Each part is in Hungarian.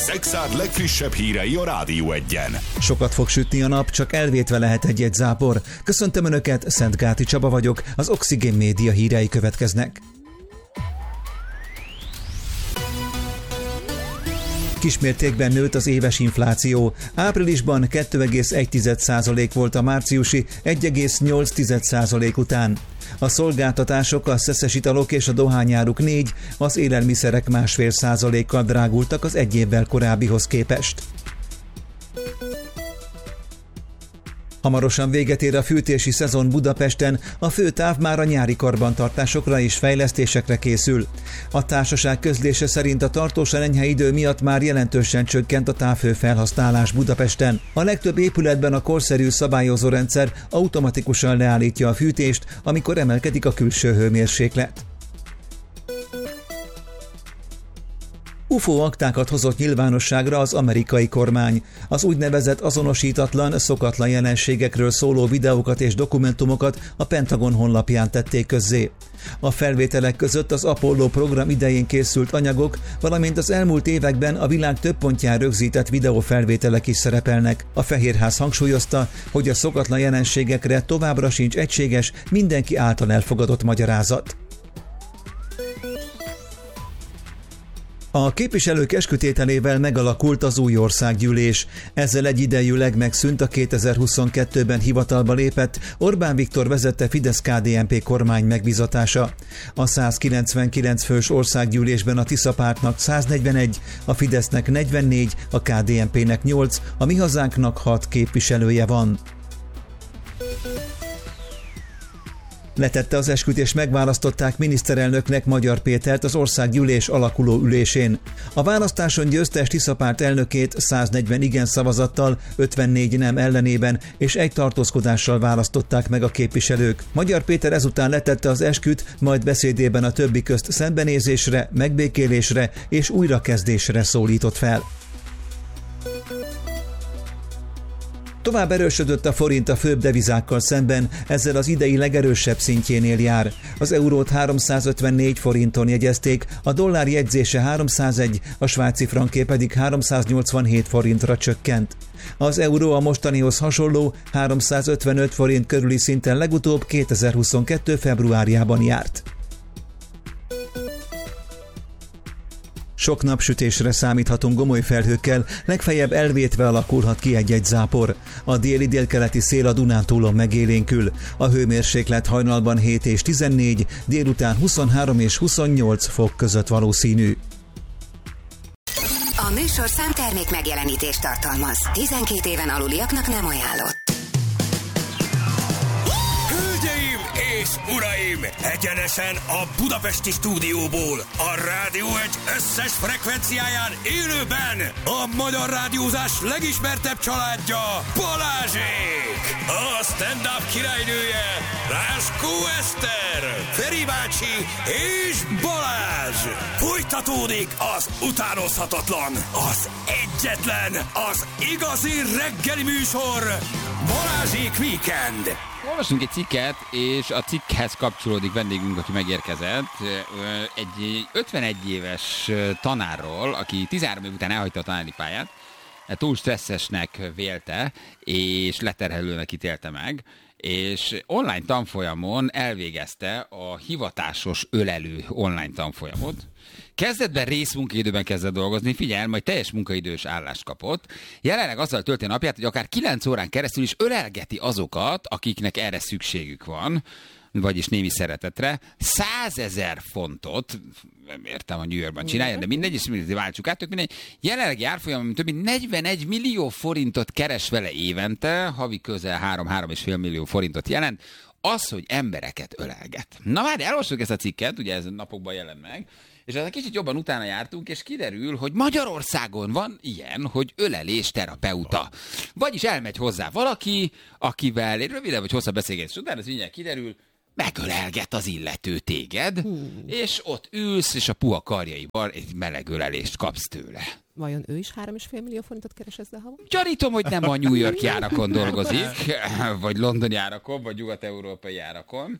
Szexárd legfrissebb hírei a Rádió Egyen. Sokat fog sütni a nap, csak elvétve lehet egy-egy zápor. Köszöntöm Önöket, Szentgáti Csaba vagyok, az Oxigén Média hírei következnek. Kismértékben nőtt az éves infláció. Áprilisban 2,1% volt a márciusi 1,8% után. A szolgáltatások, a szeszes italok és a dohányáruk 4%, az élelmiszerek 1,5%-kal drágultak az egy évvel korábbihoz képest. Hamarosan véget ér a fűtési szezon Budapesten, a főtáv már a nyári karbantartásokra és fejlesztésekre készül. A társaság közlése szerint a tartósan enyhe idő miatt már jelentősen csökkent a távhőfelhasználás Budapesten. A legtöbb épületben a korszerű szabályozórendszer automatikusan leállítja a fűtést, amikor emelkedik a külső hőmérséklet. UFO aktákat hozott nyilvánosságra az amerikai kormány. Az úgynevezett azonosítatlan, szokatlan jelenségekről szóló videókat és dokumentumokat a Pentagon honlapján tették közzé. A felvételek között az Apollo program idején készült anyagok, valamint az elmúlt években a világ több pontján rögzített videófelvételek is szerepelnek. A Fehérház hangsúlyozta, hogy a szokatlan jelenségekre továbbra sincs egységes, mindenki által elfogadott magyarázat. A képviselők eskütételével megalakult az új országgyűlés. Ezzel egyidejűleg megszűnt a 2022-ben hivatalba lépett Orbán Viktor vezette Fidesz-KDNP kormány megbízatása. A 199 fős országgyűlésben a Tisza pártnak 141, a Fidesznek 44, a KDNP-nek 8, a Mi Hazánknak 6 képviselője van. Letette az esküt és megválasztották miniszterelnöknek Magyar Pétert az országgyűlés alakuló ülésén. A választáson győztes Tisza párt elnökét 140 igen szavazattal, 54 nem ellenében és egy tartózkodással választották meg a képviselők. Magyar Péter ezután letette az esküt, majd beszédében a többi közt szembenézésre, megbékélésre és újrakezdésre szólított fel. Tovább erősödött a forint a főbb devizákkal szemben, ezzel az idei legerősebb szintjénél jár. Az eurót 354 forinton jegyezték, a dollár jegyzése 301, a svájci franké pedig 387 forintra csökkent. Az euró a mostanihoz hasonló 355 forint körüli szinten legutóbb 2022. februárjában járt. Sok napsütésre számíthatunk gomoly felhőkkel, legfeljebb elvétve alakulhat ki egy-egy zápor. A déli-délkeleti szél a Dunántúlon megélénkül. A hőmérséklet hajnalban 7 és 14, délután 23 és 28 fok között valószínű. A műsorszám termék megjelenítést tartalmaz. 12 éven aluliaknak nem ajánlott. És uraim, egyenesen a budapesti stúdióból, a Rádió Egy összes frekvenciáján élőben a magyar rádiózás legismertebb családja, Balázsék! A stand-up királynője, Ráskó Eszter, Feri bácsi és Balázs! Folytatódik az utánozhatatlan, az egyetlen, az igazi reggeli műsor, Balázsék Weekend! Olvasunk egy cikket, és a cikkhez kapcsolódik vendégünk, aki megérkezett. Egy 51 éves tanárról, aki 13 év után elhagyta a tanári pályát, túl stresszesnek vélte, és leterhelőnek ítélte meg, és online tanfolyamon elvégezte a hivatásos ölelő online tanfolyamot. Kezdetben részmunkaidőben kezdett dolgozni, figyelj, majd teljes munkaidős állást kapott. Jelenleg azzal tölti a napját, hogy akár 9 órán keresztül is ölelgeti azokat, akiknek erre szükségük van, vagyis némi szeretetre. 100 000 fontot, nem értem, a New Yorkban csinálja, de mindegy, és váltsuk át, mindegy. Jelenlegi árfolyam több mint 41 millió forintot keres vele évente, havi közel 3-3,5 millió forintot jelent, az, hogy embereket ölelget. Na már elolvassuk ezt a cikket, ugye ez napokban jelent meg, és egy kicsit jobban utána jártunk, és kiderül, hogy Magyarországon van ilyen, hogy ölelés terapeuta. Vagyis elmegy hozzá valaki, akivel egy rövidebb vagy hosszabb beszélgetés után, ez mindjárt kiderül, megölelget az illető téged, és ott ülsz, és a puha karjaival egy meleg ölelést kapsz tőle. Vajon ő is 3,5 millió forintot keres ezzel havon? Gyanítom, hogy nem a New York járakon dolgozik, vagy londoni járakon, vagy nyugat-európai járakon.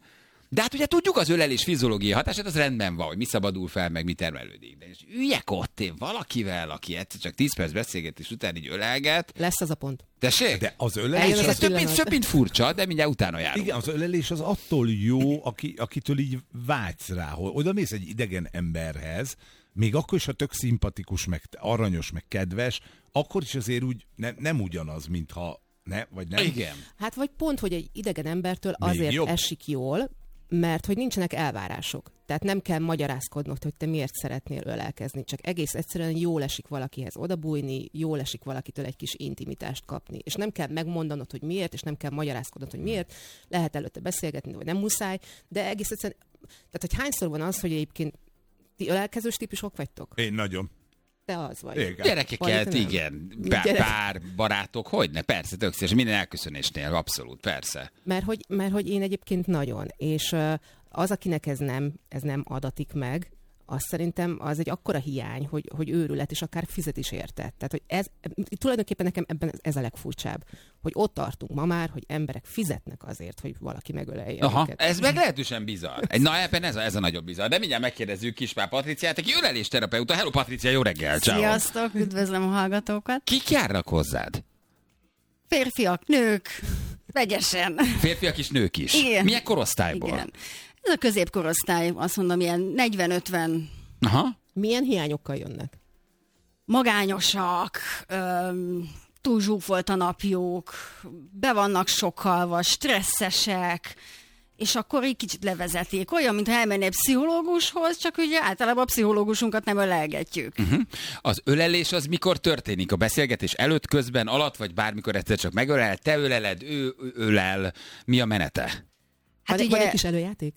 De hát ugye tudjuk az ölelés fiziológiai hatását, az rendben van, hogy mi szabadul fel, meg mi termelődik. De üljek ott én valakivel, aki egyszer csak 10 perc beszélgetés után így ölelget. Lesz az a pont. Tessék? De az ölelés... Ez több mint furcsa, de mindjárt utána járunk. Igen, az ölelés az attól jó, akitől így vágysz rá, hogy oda mész egy idegen emberhez, még akkor is, ha tök szimpatikus, meg aranyos, meg kedves, akkor is azért úgy nem ugyanaz, mintha vagy nem. Igen. Hát vagy pont, hogy egy idegen embertől Még azért jobb. esik jól, mert hogy nincsenek elvárások. Tehát nem kell magyarázkodnod, hogy te miért szeretnél ölelkezni, csak egész egyszerűen jól esik valakihez odabújni, jól esik valakitől egy kis intimitást kapni. És nem kell megmondanod, hogy miért, és nem kell magyarázkodnod, hogy miért. Lehet előtte beszélgetni, vagy nem muszáj, de egész egyszerűen, tehát hogy hányszor van az, hogy egyébként ti ölelkezős típusok vagytok? Én nagyon. Te az vagy. Igen. Gyerekeket, Nem. igen. Gyerek. Pár barátok, hogyne, persze, tök szépen, minden elköszönésnél, abszolút, persze. Mert hogy én egyébként nagyon, és az, akinek ez nem adatik meg, az szerintem az egy akkora hiány, hogy őrület, és akár fizet is érte. Tehát, hogy ez tulajdonképpen nekem ebben ez a legfurcsább, hogy ott tartunk ma már, hogy emberek fizetnek azért, hogy valaki megölelje őket. Ez meglehetősen bizarr. Na, ebben ez a nagyobb bizarr. De mindjárt megkérdezzük Kispál Patriciát, aki ölelésterapeuta. Hello, Patricia, jó reggel, ciao. Sziasztok, üdvözlöm a hallgatókat. Kik járnak hozzád? Férfiak, nők, vegyesen. Férfiak is, nők is. Igen. Milyen korosztályból? Igen. Ez a középkorosztály, azt mondom, ilyen 40-50 Aha. Milyen hiányokkal jönnek? magányosak, túl zsúfolt a napjuk, be vannak sokkalva, stresszesek, és akkor így kicsit levezetik. Olyan, mintha elmennél pszichológushoz, csak ugye általában a pszichológusunkat nem ölelgetjük. Az ölelés az mikor történik? A beszélgetés előtt, közben, alatt, vagy bármikor egyszer csak megölel, te öleled, ő ölel. Mi a menete? Hát Van ugye... egy kis előjáték?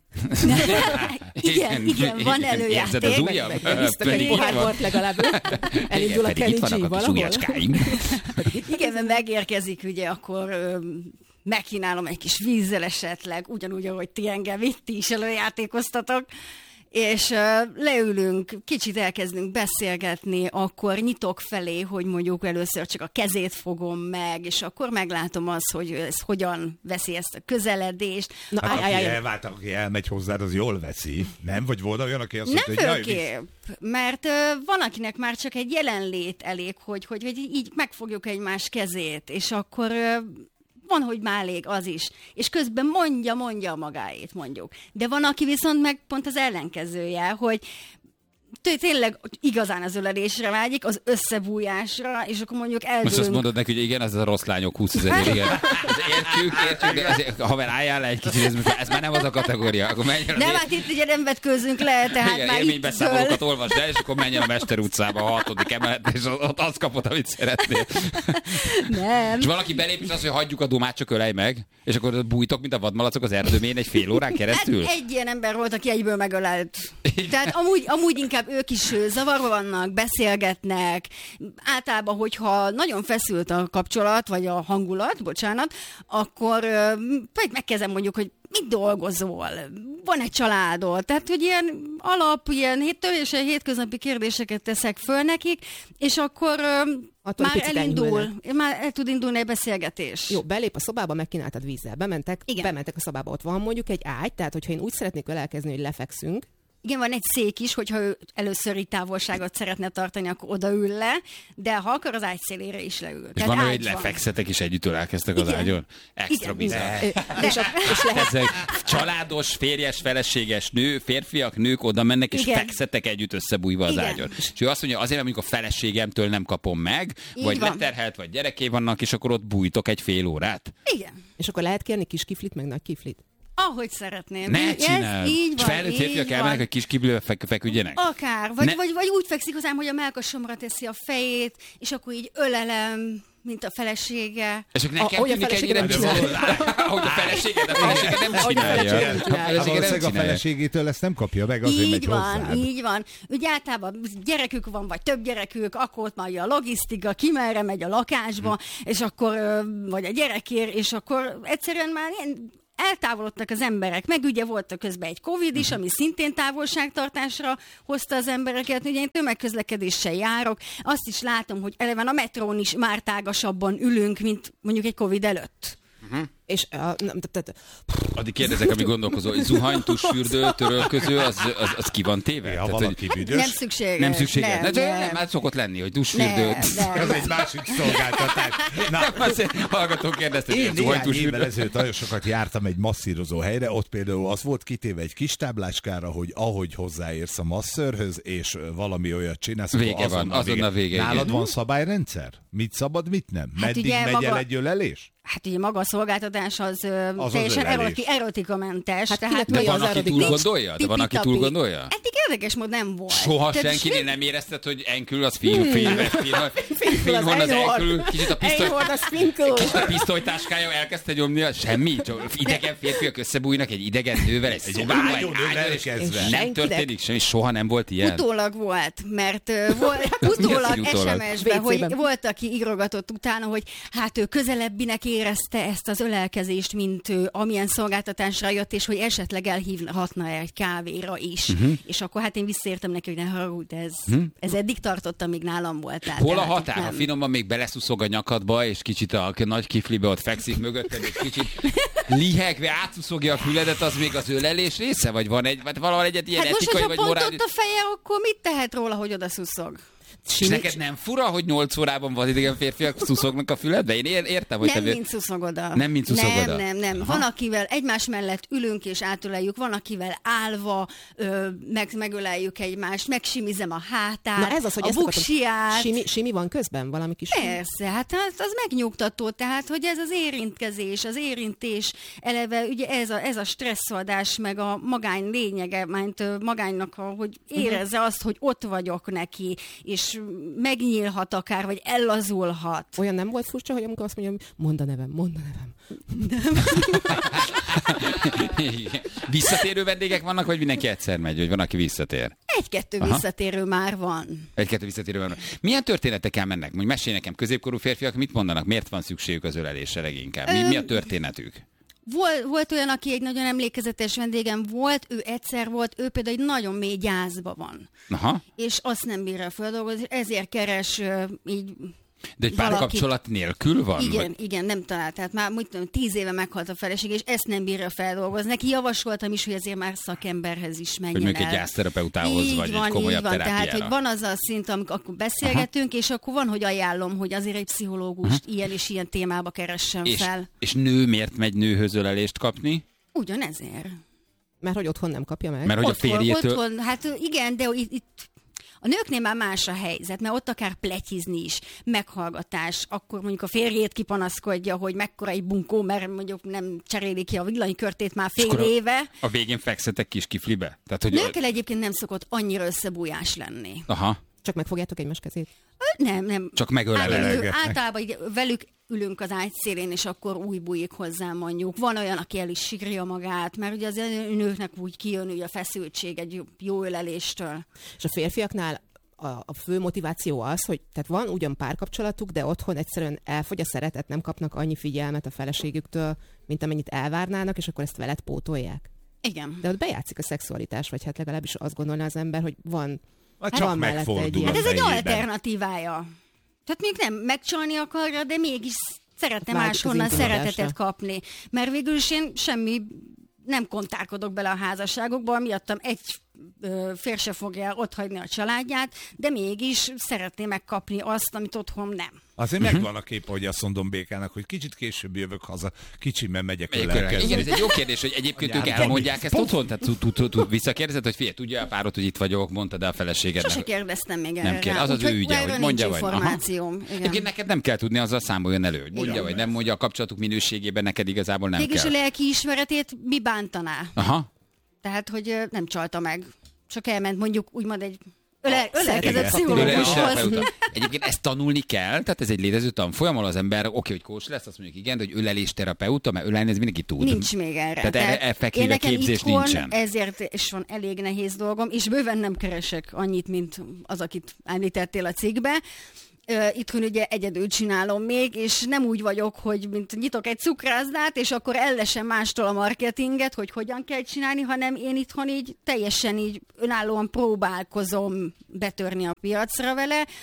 igen, van előjáték. Érzed az ujjam? Biztos, egy pohár bort legalább. Elindul a Kenny G valahol. Igen, mert megérkezik, ugye, akkor megkínálom egy kis vízzel esetleg, ugyanúgy, ahogy ti engem itt is előjátékoztatok, és leülünk, kicsit elkezdünk beszélgetni, akkor nyitok felé, hogy mondjuk először csak a kezét fogom meg, és akkor meglátom azt, hogy ez hogyan veszi ezt a közeledést. Na, Hát aki elmegy hozzád, az jól veszi. Nem? Vagy volna olyan, aki azt Nem mondja, hogy főképp, mert van, akinek már csak egy jelenlét elég, hogy így megfogjuk egymás kezét, és akkor... Van, hogy már elég az is. És közben mondja magáét, mondjuk. De van, aki viszont meg pont az ellenkezője, hogy tényleg igazán az ölelésre vágyik, az összebújásra, és akkor mondjuk eldőlünk. Most azt mondod neki, hogy igen, ez a rossz lányok 20 000, igen. Értjük, de azért, ha már álljál le egy kicsit, ez már nem az a kategória. Akkor menjen Nem, hát itt ugye nem vetkőzünk le, tehát igen, már itt élménybeszámolókat olvasd el, és akkor menjen a Mester utcába, a 6. emelet, és ott azt kapod, amit szeretnél. Nem. És valaki belép, és azt mondja, hagyjuk a dumát, csak ölej meg, és akkor bújtok, mint a vadmalacok az erdőmén egy fél órán keresztül. Hát egy ilyen ember volt, aki egyből megölelt. Tehát amúgy inkább ők is zavarba vannak, beszélgetnek. Általában, hogyha nagyon feszült a kapcsolat, vagy a hangulat, bocsánat, akkor megkezdem mondjuk, hogy mit dolgozol? Van egy családod? Tehát, hogy ilyen ilyen hétköznapi kérdéseket teszek föl nekik, és akkor már el tud indulni egy beszélgetés. Jó, belép a szobába, megkínáltad vízzel. Bementek a szobába, ott van mondjuk egy ágy, tehát hogyha én úgy szeretnék ölelkezni, hogy lefekszünk, igen, van egy szék is, hogyha ő először így távolságot szeretne tartani, akkor odaül le, de ha akar, az ágy szélére is leül. És van, hogy lefekszetek, és együtt ölelkeztek az ágyon? Extra bizarr. Ezek családos, férjes, feleséges férfiak, nők oda mennek, és fekszetek együtt összebújva az ágyon. És ő azt mondja, azért, mondjuk a feleségemtől nem kapom meg, vagy leterhelt, vagy gyereké vannak, és akkor ott bújtok egy fél órát. Igen. És akkor lehet kérni kis kiflit, meg nagy kiflit? Ahogy szeretném. Ne csináld! Így van, felnőtt férfiak elmennek, hogy kis kiblőbe feküdjenek? Akár. Vagy úgy fekszik hozzám, hogy a mellkasomra teszi a fejét, és akkor így ölelem, mint a felesége. És akkor nekem tűnik ennyire ahogy a felesége, de a felesége nem csinálja. A feleségétől ezt nem kapja meg, azért megy hozzád. Így van. Ugye általában gyerekük van, vagy több gyerekük, akkor ott már a logisztika, ki merre megy a lakásba, és akkor, vagy a gyerekért, és akkor egyszerűen már ilyen eltávolodtak az emberek, meg ugye volt közben egy Covid is, ami szintén távolságtartásra hozta az embereket. Ugye én tömegközlekedéssel járok, azt is látom, hogy eleven a metrón is már tágasabban ülünk, mint mondjuk egy Covid előtt. És addig kérdezek, ami gondolkozó, hogy zuhany, tusfürdő, törölköző, az ki van téve? Ja, valaki büdös. Nem szükséges. Nem szükséges. Nem, hát szokott lenni, hogy tusfürdő. Ez egy másik szolgáltatás. Na, Hallgatók kérdezte, hogy én zuhany, néhány évvel tusfürdő. ezelőtt nagyon sokat jártam egy masszírozó helyre, ott például az volt kitéve egy kis táblácskára, hogy ahogy hozzáérsz a masszörhöz, és valami olyat csinálsz, Vége van, azonnal vége. Nálad igen. van szabályrendszer? Mit szabad, mit nem? Meddig ugye megy el egy ölelés? Hát ugye maga a szolgáltatás az teljesen ölelés. erotikamentes. Hát tehát De mi van, az aki erotikus? túl gondolja? De van, aki túl gondolja? Eddig érdekes mód nem volt. Soha Tehát senkinél nem érezted, hogy enkül az fényhorn az enkül, kicsit a pisztolytáskája elkezdte nyomni, semmi? Csak idegen férfiak összebújnak egy idegen nővel, egy szobában, egy ágyon, és nem történik semmi, soha nem volt ilyen. Utólag volt, mert volt utólag utólag? SMS-ben, hogy WC-ben. volt, aki írogatott utána, hogy hát ő közelebbinek érezte ezt az ölelkezést, mint ő, amilyen szolgáltatásra jött, és hogy esetleg elhívhatna egy kávéra is. És akkor hát én visszaértem neki, hogy ne haragudj, ez eddig tartott, amíg nálam volt. Tehát, Hol a tehát határ? Ha nem. finoman még beleszuszog a nyakadba, és kicsit a nagy kiflibe ott fekszik mögötted, és kicsit lihegve átszuszogja a füledet, az még az ölelés része? Vagy van valahol egyet ilyen Hát most, etikai, hogyha vagy pont morális? ott a feje, akkor mit tehet róla, hogy oda szuszog? És neked nem fura, hogy 8 órában van idegen férfiak szuszognak a füledbe? Én értem, hogy Nem, te... mint szuszogoda. Nem, mint szuszogoda. Nem. Van, akivel egymás mellett ülünk és átöleljük, van, akivel állva megöleljük egymást, megsimizem a hátát, Na ez az, hogy a ezt akartam. buksiját. Simi van közben? Valami kis... Persze, hát az megnyugtató, tehát, hogy ez az érintkezés, az érintés, eleve ugye ez a stresszoldás, meg a magány lényege, mint magánynak, hogy érezze azt, hogy ott vagyok neki, és megnyílhat akár, vagy ellazulhat. Olyan nem volt furcsa, hogy amikor azt mondja, hogy mondd a nevem. Visszatérő vendégek vannak, vagy mindenki egyszer megy, vagy van, aki visszatér? Egy-kettő visszatérő már van. Egy-kettő visszatérő van. Milyen történetekkel mennek? Mondj, mesélj nekem, középkorú férfiak mit mondanak? Miért van szükségük az ölelésre leginkább? Mi a történetük? Volt olyan, aki egy nagyon emlékezetes vendégem volt, ő egyszer volt, ő például egy nagyon mély gyászba van. Aha. És azt nem bírja feldolgozni, ezért keres így... De egy valaki- párkapcsolat nélkül van? Igen, nem talált. Tehát már 10 éve meghalt a feleség, és ezt nem bírja feldolgozni. Neki javasoltam is, hogy ezért már szakemberhez is menjen Hogy mondjuk el. egy gyászterapeutához, vagy egy komolyabb terápiára. Tehát, hogy van az a szint, amikor akkor beszélgetünk, és akkor van, hogy ajánlom, hogy azért egy pszichológust ilyen és ilyen témába keressen fel. És nő miért megy nőhöz ölelést kapni? Ugyanezért. Mert hogy otthon nem kapja meg. Mert hogy a férjétől... Otthon, hát igen, de itt a nőknél már más a helyzet, mert ott akár pletyizni is, meghallgatás, akkor mondjuk a férjét kipanaszkodja, hogy mekkora egy bunkó, mert mondjuk nem cseréli ki a villanykörtét már fél éve. A végén fekszetek kis kiflibe? Tehát, hogy... Nőkkel egyébként nem szokott annyira összebújás lenni. Aha. Csak megfogjátok egymás kezét? Nem. Csak megölelgetnek. Általában így velük ülünk az ágy szélén, és akkor új bújik hozzám mondjuk. Van olyan, aki el is sikrja magát, mert ugye az nőknek úgy kijön ugye a feszültség egy jó öleléstől. És a férfiaknál a fő motiváció az, hogy tehát van ugyan párkapcsolatuk, de otthon egyszerűen elfogy a szeretet, nem kapnak annyi figyelmet a feleségüktől, mint amennyit elvárnának, és akkor ezt veled pótolják. Igen. De ott bejátszik a szexualitás, vagy hát legalábbis azt gondolná az ember, hogy van Csak van mellette egy megfordul. ilyen. Hát ez egy fejében. alternatívája. Tehát még nem megcsalni akarja, de mégis szeretne Vágyik az máshonnan intimitásra. szeretetet kapni. Mert végül is én nem kontárkodok bele a házasságokba, miattam egy férj se fogja otthagyni a családját, de mégis szeretné megkapni azt, amit otthon nem. Azért megvan a kép, hogy azt mondom Békának, hogy kicsit később jövök haza, kicsimben megyek Igen, ölelkezni. ez egy jó kérdés, hogy egyébként ők Anyád, elmondják Tomi, ezt otthon? Tehát visszakérdezed, hogy figyelj, tudja a párod, hogy itt vagyok, mondtad a feleségednek. Sose kérdeztem még Nem erre. kérdez, az az ő ügye, hogy mondja vagy. Információm. Egyébként neked nem kell tudni, azzal számoljon elő, hogy mondja vagy nem mondja, a kapcsolatuk minőségében neked igazából nem Mégis a kell. lelki ismeretét mi bántaná? Aha. Tehát, hogy nem csalta meg. Csak elment mondjuk úgymond egy ölelkezett Igen. pszichológushoz. Ölelés-terapeuta. Egyébként ezt tanulni kell, tehát ez egy létező tanfolyam, ahol az ember, hogy coach lesz, azt mondjuk igen, de hogy ölelésterapeuta, mert ölelni ez mindenki tud. Nincs még erre. Tehát erre effektíve nekem képzés itthon nincsen. Ezért is van elég nehéz dolgom, és bőven nem keresek annyit, mint az, akit említettél a cikkbe. Itthon ugye egyedül csinálom még, és nem úgy vagyok, hogy mint nyitok egy cukrászdát, és akkor ellesem mástól a marketinget, hogy hogyan kell csinálni, hanem én itthon így teljesen így önállóan próbálkozom betörni a piacra vele,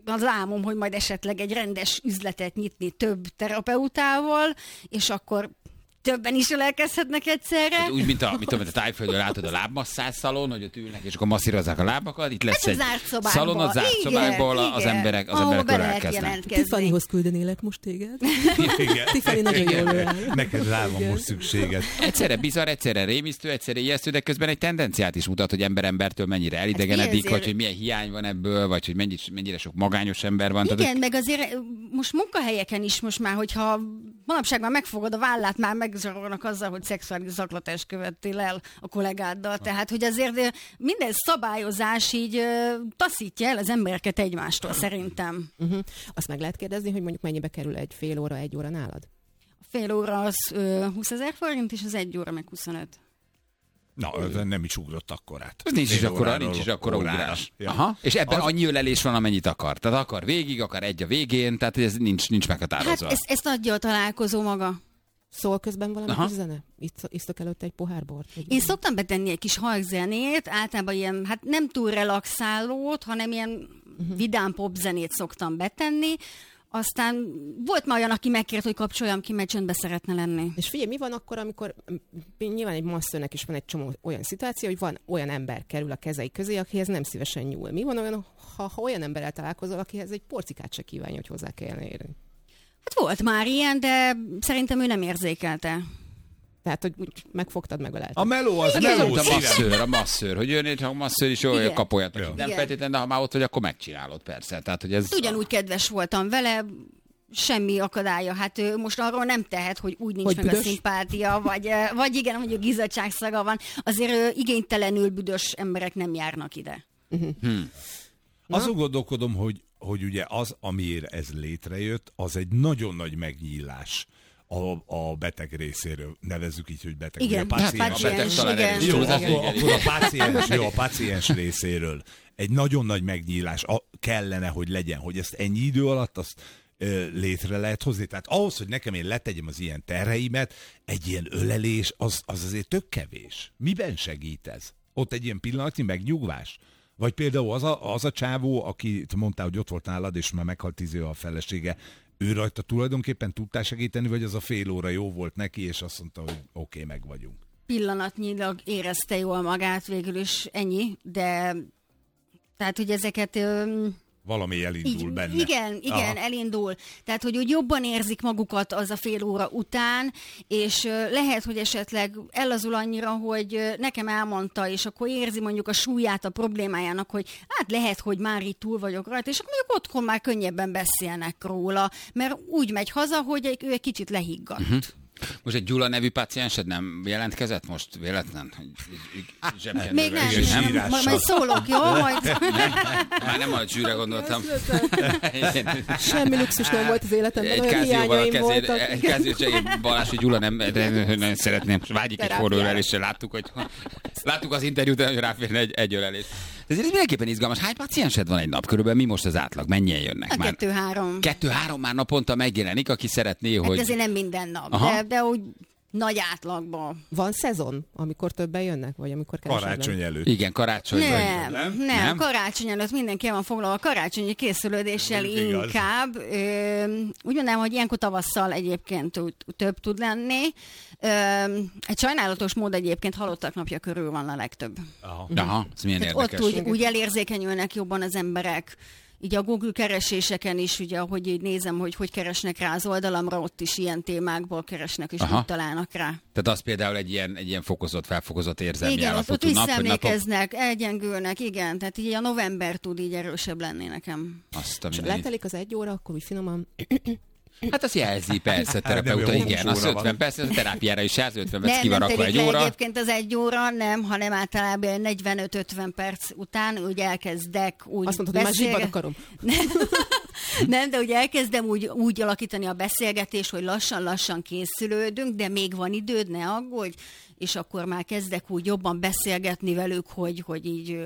az álmom, hogy majd esetleg egy rendes üzletet nyitni több terapeutával, és akkor többen is elkezdhetnek egyszerre. Hát úgy, mint a Tájföldön látod a lábmasszázs szalon, hogy ott ülnek, és akkor masszírozzák a lábakat. Itt lesz egy szalon a zárt szobákból, az emberek ölelkeznek. Tiffanyhoz küldenélek most téged. Igen. Tiffany nagyon jól ölel. Neked rá van most szükséged. Egyszerre bizarr, egyszerre rémisztő, egyszerre ijesztő, de közben egy tendenciát is mutat, hogy embertől mennyire elidegenedik, vagy hogy milyen hiány van ebből, vagy hogy mennyire sok magányos ember van. Igen, meg azért most munkahelyeken is most már, hogyha manapság már megfogod a vállát, már megzsarolnak azzal, hogy szexuális zaklatást követtél el a kollégáddal. Tehát, hogy azért minden szabályozás így taszítja el az embereket egymástól, szerintem. Azt meg lehet kérdezni, hogy mondjuk mennyibe kerül egy fél óra, 1 óra nálad? A fél óra az 20 000 forint, és az 1 óra meg 25. Na, nem is ugrott akkorát. Nincs is akkora ugrás. Ja. Aha. És ebben annyi ölelés van, amennyit akar. Tehát akar végig, akar egy a végén, tehát ez nincs meghatározva. Hát ezt adja a találkozó maga. Szól közben valami kis zene? Isztok előtte egy pohár bort? Én szoktam betenni egy kis halkzenét, általában ilyen, hát nem túl relaxálót, hanem ilyen vidám popzenét szoktam betenni. Aztán volt már olyan, aki megkért, hogy kapcsoljam ki, mert csöndbe szeretne lenni. És figyelj, mi van akkor, amikor nyilván egy masszörnek is van egy csomó olyan szituáció, hogy van olyan ember kerül a kezei közé, akihez nem szívesen nyúl. Mi van olyan, ha olyan emberrel találkozol, akihez egy porcikát se kívánja, hogy hozzá kellene érni? Hát volt már ilyen, de szerintem ő nem érzékelte. Tehát, hogy úgy megfogtad, megölelted. A meló az igen, meló a masszőr, hogy jön, ha a masszőr is olyan kapoljatok. Ja. Nem feltétlenül, de ha már ott vagy, akkor megcsinálod, persze. Tehát, hogy ez... Ugyanúgy kedves voltam vele, semmi akadálya. Hát ő most arról nem tehet, hogy úgy nincs hogy meg büdös? A szimpátia, vagy igen, mondjuk izzadságszaga van. Azért igénytelenül büdös emberek nem járnak ide. Azon gondolkodom, hogy ugye az, amiért ez létrejött, az egy nagyon nagy megnyílás a beteg részéről. Nevezzük így, hogy beteg. Igen, a páciens. A páciens részéről. Egy nagyon nagy megnyílás kellene, hogy legyen, hogy ezt ennyi idő alatt azt létre lehet hozni. Tehát ahhoz, hogy nekem én letegyem az ilyen terheimet, egy ilyen ölelés, az azért tök kevés. Miben segít ez? Ott egy ilyen pillanatnyi megnyugvás? Vagy például az a csávó, aki mondtál, hogy ott volt nálad, és már meghalt 10 éve a felesége, ő rajta tulajdonképpen tudtál segíteni, vagy az a fél óra jó volt neki, és azt mondta, hogy oké, meg vagyunk. Pillanatnyilag érezte jól magát, végül is ennyi, de tehát, hogy ezeket... Valami elindul benne. Igen, elindul. Tehát, hogy úgy jobban érzik magukat az a fél óra után, és lehet, hogy esetleg ellazul annyira, hogy nekem elmondta, és akkor érzi mondjuk a súlyát a problémájának, hogy hát lehet, hogy már itt túl vagyok rajta, és akkor mondjuk otthon már könnyebben beszélnek róla, mert úgy megy haza, hogy ő egy kicsit lehiggadt. Most egy Gyula nevű páciensed nem jelentkezett most véletlen? Még nem. Majd szólok, jó? Már nem a zsűre gondoltam. Semmi luxus nem volt az életemben, olyan hiányaim voltak. Egy kázióval Balázs, hogy Gyula nem szeretném. Vágyik egy forró ölelésre. Láttuk az interjút, hogy ráférne egy ölelés. Ez mindenképpen izgalmas. Hány páciensed van egy nap? Körülbelül mi most az átlag? Mennyien jönnek már? 2-3. 2-3 már naponta megjelenik, aki szeretné, hogy... Hát ezért nem minden nap, de úgy nagy átlagban. Van szezon, amikor többen jönnek, vagy amikor kevesebben? Karácsony előtt. Igen, karácsony. Nem, karácsony előtt mindenki van foglalva, a karácsonyi készülődéssel inkább. Úgy mondanám, hogy ilyenkor tavasszal egyébként több tud lenni. Egy sajnálatos mód egyébként halottak napja körül van a legtöbb. Aha, ez milyen érdekes. Ott úgy elérzékenyülnek jobban az emberek. Így a Google kereséseken is, ugye, ahogy így nézem, hogy keresnek rá az oldalamra, ott is ilyen témákból keresnek, és úgy találnak rá. Tehát az például egy ilyen felfokozott érzelmi állapotú nap. Igen, ott visszaemlékeznek, elgyengülnek, igen. Tehát így a november tud így erősebb lenni nekem. És letelik az 1 óra, akkor úgy finoman... Hát azt jelzi, persze, terapeuta, igen. Az 50 perc, a terápiára is jelzi, 50 perc ki van rakva egy óra. Egyébként az 1 óra, nem, hanem általában 45-50 perc után úgy elkezdek úgy azt mondod, hogy már zsibban akarom. Nem, de úgy elkezdem úgy alakítani a beszélgetést, hogy lassan-lassan készülődünk, de még van időd, ne aggódj, és akkor már kezdek úgy jobban beszélgetni velük, hogy így...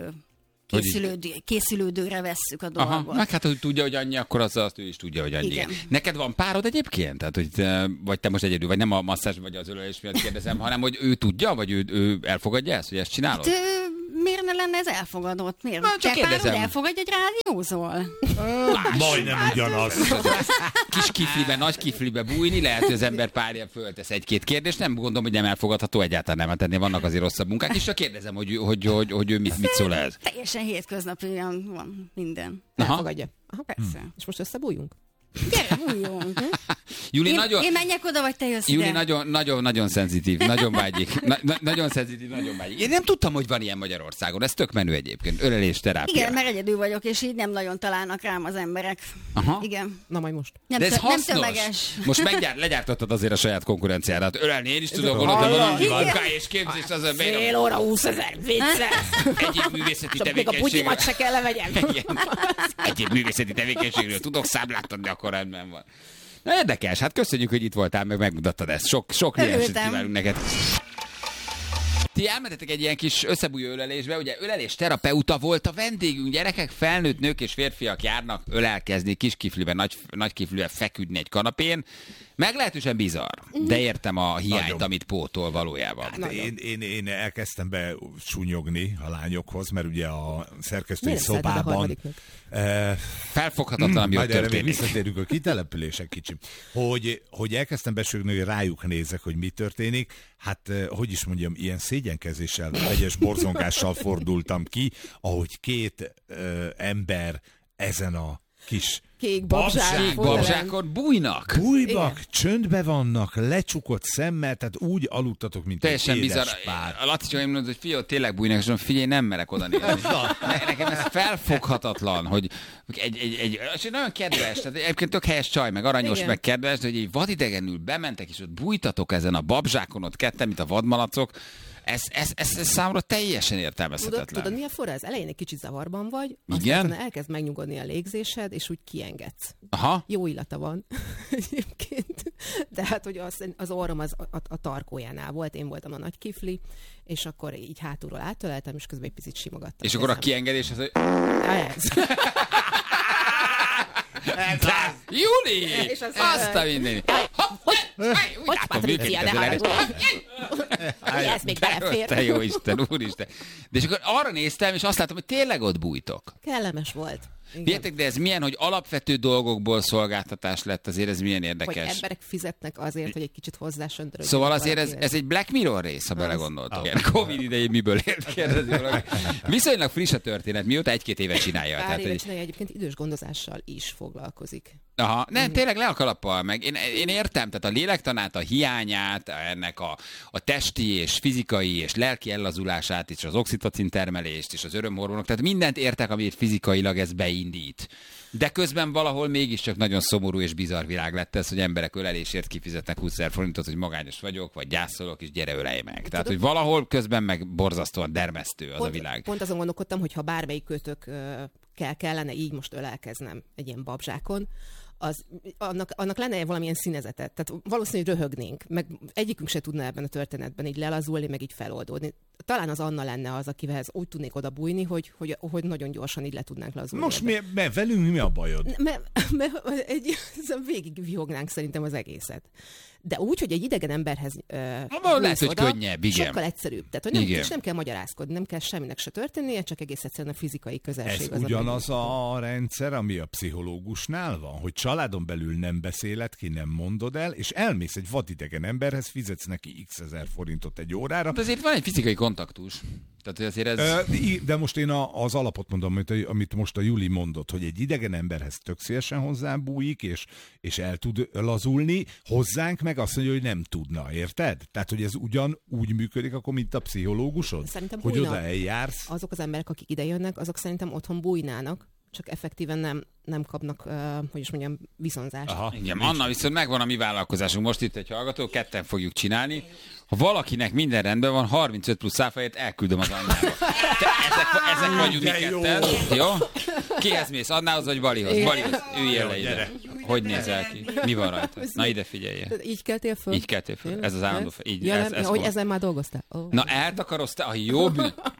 Készülődőre vesszük a dolgot. Aha, meg hát, hogy tudja, hogy annyi, akkor azt ő is tudja, hogy annyi. Igen. Neked van párod egyébként? Tehát, hogy vagy te most egyedül, vagy nem a masszázs, vagy az ölelés miatt kérdezem, hanem hogy ő tudja, vagy ő elfogadja ezt, hogy ezt csinálod? Hát, miért ne lenne ez elfogadott? Miért? Na, csak te párod kérdezem. elfogadj egy rádiózol? Majdnem ugyanaz. Kis kiflibe, nagy kiflibe bújni, lehet, hogy az ember párja föltesz egy-két kérdést, nem gondolom, hogy nem elfogadható, egyáltalán nem, hát ennél vannak azért rosszabb munkák, és csak kérdezem, hogy ő mit szól ez. Teljesen hétköznapian van minden. Elfogadja. Aha. Persze. És most összebújjunk? Gyere, bújjunk. Júli Én menjek oda, vagy te jössz Júli ide? nagyon szenzitív, nagyon vágyik. Nagyon szenzitív, nagyon vágyik. Én nem tudtam, hogy van ilyen Magyarországon, ez tök menő egyébként, ölelés-terápia. Igen, mert egyedül vagyok, és így nem nagyon találnak rám az emberek. Aha. Igen. Na majd most. Nem, De ez nem hasznos. tömeges. Most legyártottad azért a saját konkurenciádat. Ölelni én is tudok, gondoltam, van Igen. munká és képzés, az a Fél óra 20 000, vicces. egyéb művészeti Csak még a tevékenységről. bugyimat se kell levegyem. Igen. Egyéb művészeti tevékenységről tudok számlát adni, akkor rendben van. Na érdekes, hát köszönjük, hogy itt voltál, meg megmutattad ezt. Sok klienset Örültem. kívánunk neked. Ti elmentetek egy ilyen kis összebújó ölelésbe, ugye ölelés terapeuta volt a vendégünk, gyerekek, felnőtt nők és férfiak járnak ölelkezni, kis kiflibe, nagy kiflibe feküdni egy kanapén. Meglehetősen bizarr, de értem a hiányt, Nagyon. amit pótol valójában. Én elkezdtem be súnyogni a lányokhoz, mert ugye a szerkesztői Miért szereted a szobában... harmadiknak? Felfoghatatlan, ami ott Majd erre még történik. visszatérünk a kitelepülések kicsim. Hogy elkezdtem besögni, hogy rájuk nézek, hogy mi történik. Hát, hogy is mondjam, ilyen szégyenkezéssel, vegyes borzongással fordultam ki, ahogy két ember ezen a kis Kék babzsák. Babzsákon bújnak. bújbak, csöndbe vannak, lecsukott szemmel, tehát úgy aludtatok, mint Teljesen egy bizarr. édes pár. A Laci csak mondod, hogy figyelj, tényleg bújnak, és mondom, figyelj, nem merek oda nézni. Nekem ez felfoghatatlan, hogy és nagyon kedves, tehát egyébként tök helyes csaj, meg aranyos, Igen. meg kedves, de hogy egy vadidegenül bementek, és ott bújtatok ezen a babzsákon, ott ketten, mint a vadmalacok, ez számomra teljesen értelmezhetetlen. Tudod, mi a fora? Az elején egy kicsit zavarban vagy, Igen? aztán elkezd megnyugodni a légzésed, és úgy kiengedsz. Aha. Jó illata van egyébként. De hát, hogy az orrom a tarkójánál volt, én voltam a nagy kifli, és akkor így hátulról átöleltem, és közben egy picit simogattam. És akkor a kiengedés az, hogy... Ez. De, Júli! És az- Azt a mindenit. Hogy Patricia, ne haragudj! Hogy ez még belefér. Te jó Isten, úristen. De és akkor arra néztem, és azt láttam, hogy tényleg ott bújtok. Kellemes volt. Igen. Értek, de ez milyen, hogy alapvető dolgokból szolgáltatás lett, azért ez milyen Hogy érdekes. emberek fizetnek azért, hogy egy kicsit hozzásöntörődjenek. Szóval azért valakihez. ez egy Black Mirror rész, ha belegondoltok. Igen, Covid idején miből élt, kérdezi valaki. Viszonylag friss a történet, mióta 1-2 éve csinálja. Pár Tehát, éve hogy... csinálja, egyébként idős gondozással is foglalkozik. Aha, nem, tényleg le a kalappal, meg én értem, tehát a lélektanát, a hiányát, ennek a testi és fizikai és lelki ellazulását, és az oxitocin termelést, és az örömhormonok, tehát mindent értek, amit fizikailag ez beindít. De közben valahol mégiscsak nagyon szomorú és bizarr világ lett ez, hogy emberek ölelésért kifizetnek 20 000 forintot, hogy magányos vagyok, vagy gyászolok, és gyere ölelj meg. Tehát, hogy valahol közben meg borzasztóan dermesztő az a világ. Pont azon gondolkodtam, hogy ha bármelyik kötök kellene így most ölelkeznem egy ilyen babzsákon, annak lenne valamilyen színezetet. Tehát valószínűleg röhögnénk, meg egyikünk se tudna ebben a történetben így lelazulni, meg így feloldódni. Talán az Anna lenne az, akivel úgy tudnék oda bújni, hogy nagyon gyorsan így le tudnánk lazulni. Most mert velünk mi a bajod? Mert végig vihognánk szerintem az egészet. De úgy, hogy egy idegen emberhez lehet, hogy oda, könnyebb, igen. sokkal egyszerűbb. Tehát, hogy nem kell magyarázkodni, nem kell semminek se történnie, csak egész egyszerűen a fizikai közelség. Ez ugyanaz a rendszer, ami a pszichológusnál van, hogy családon belül nem beszéled ki, nem mondod el, és elmész egy vadidegen emberhez, fizetsz neki x ezer forintot egy órára. De azért van egy fizikai kontaktus. Tehát azért ez... De most én az alapot mondom, amit most a Juli mondott, hogy egy idegen emberhez tök szívesen hozzábújik, és el tud lazulni, hozzánk meg azt mondja, hogy nem tudna, érted? Tehát, hogy ez ugyanúgy működik, akkor, mint a pszichológusod? Szerintem hogy bújna. oda eljársz. Azok az emberek, akik ide jönnek, azok szerintem otthon bújnának, csak effektíven nem kapnak, hogy is mondjam, viszonzást. Aha, igen, Anna, viszont megvan a mi vállalkozásunk. Most itt egy hallgató, ketten fogjuk csinálni. Ha valakinek minden rendben van, 35 plusz száfáját elküldöm az Annába. Ezek vagyunk mi ketten. Jó? Kihez mész? Annához vagy Balihoz? Balihoz. Üljél le ide. Hogy nézel ki? Mi van rajta? Na ide figyelje. Így keltél föl? Így keltél föl. Ez az állandó fel. Így, Hogy ezen már dolgoztál? Oh. Na eltakaroztál a jobb...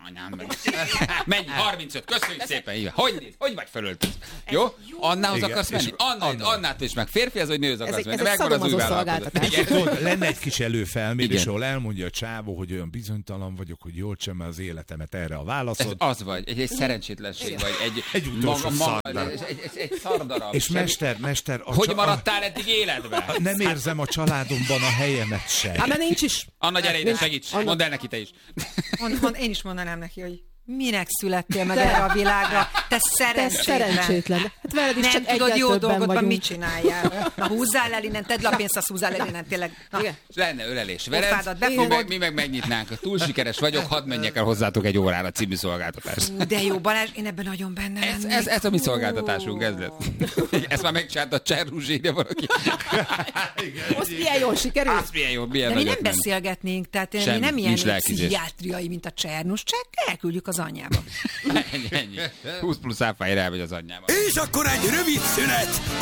anyám meg. Mennyi? 35, köszönjük szépen. Így. Hogy vagy fölöltöz? Jó? Annához akarsz menni? Annát is meg. Férfi az, hogy nőhöz akarsz menni. Megvan az új vállalkozás. Lenne egy kis előfelmérés, ahol elmondja a csávó, hogy olyan bizonytalan vagyok, hogy jól csemmel az életemet, erre a válaszod. Ez az vagy, egy szerencsétlenség vagy, egy utolsó egy szardarab. És mester... Hogy maradtál eddig életben? Nem érzem a családomban a helyemet sem. Hát, mert nincs is. Anna, gyere ide, segíts. Mondd el neki te is. Én is mondanám neki, hogy minek születtél meg erre a világra? Te szerencsétlen. Hát veled is nem csak tudod, jó dolgotban vagyunk. mit csináljál. Na, húzzál el innen, tedd le a pénzt, azt húzzál el innen, tényleg. Na. Lenne ölelés veled, mi meg megnyitnánk. Túl sikeres vagyok, hadd menjek el hozzátok egy órára című szolgáltatás. De jó, Balázs, én ebben nagyon benne lennék. Ez a mi szolgáltatásunk, ez lett. Ezt már megcsinálta a Csernus, ide valaki. Azt milyen jól sikerült? Azt milyen jól, milyen de mi nem nagyot beszélgetnénk, tehát mi nem ilyen pszichiátriai, mint a Csernus, csak elküldjük az anyjába. Ennyi. 20 plusz áfáért elmegy az anyjába. És akkor egy rövid szünet,